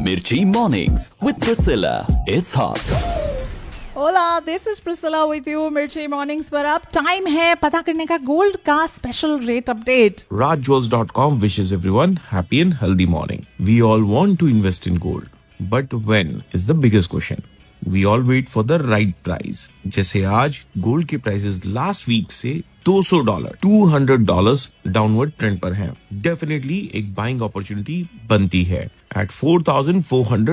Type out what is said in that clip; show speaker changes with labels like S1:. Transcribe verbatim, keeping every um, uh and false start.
S1: Mirchi Mornings with Priscilla. It's hot.
S2: Hola, this is Priscilla with you, Mirchi Mornings पर अब time है पता करने का गोल्ड का special rate update.
S3: raj jewels dot com wishes everyone happy and healthy morning. We all want to invest in gold, but when is the biggest question. We all wait for the right price. जैसे आज gold के prices last week से दो सौ dollar, दो सौ dollars downward trend पर हैं. डेफिनेटली एक बाइंग अपॉर्चुनिटी बनती है. Eight four thousand four hundred